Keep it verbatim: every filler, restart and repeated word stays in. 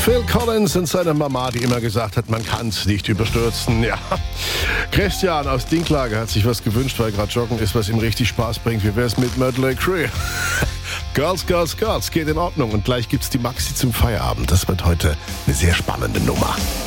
Phil Collins und seine Mama, die immer gesagt hat, man kann's nicht überstürzen. Ja. Christian aus Dinklage hat sich was gewünscht, weil gerade Joggen ist, was ihm richtig Spaß bringt. Wie wär's mit Mötley Crüe? Girls, Girls, Girls, geht in Ordnung. Und gleich gibt's die Maxi zum Feierabend. Das wird heute eine sehr spannende Nummer.